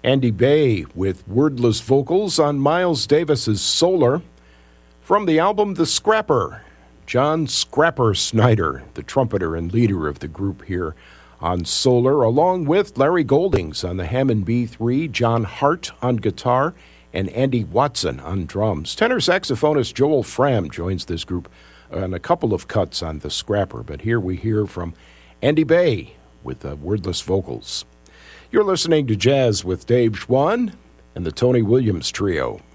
Andy Bay with wordless vocals on Miles Davis's Solar. From the album The Scrapper, John Scrapper Snyder, the trumpeter and leader of the group here on Solar, along with Larry Goldings on the Hammond B3, John Hart on guitar, and Andy Watson on drums. Tenor saxophonist Joel Fram joins this group on a couple of cuts on The Scrapper, but here we hear from Andy Bay with wordless vocals. You're listening to Jazz with Dave Schwann and the Tony Williams Trio.